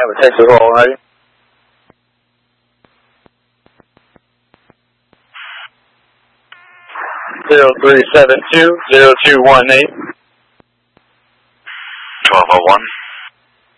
have a Texas roll ready. Zero 372 0218. 1201.